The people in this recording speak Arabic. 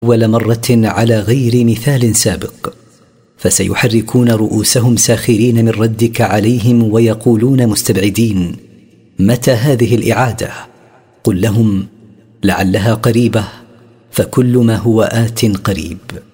ولمرة على غير مثال سابق، فسيحركون رؤوسهم ساخرين من ردك عليهم، ويقولون مستبعدين: متى هذه الإعادة؟ قل لهم: لعلها قريبة، فكل ما هو آت قريب.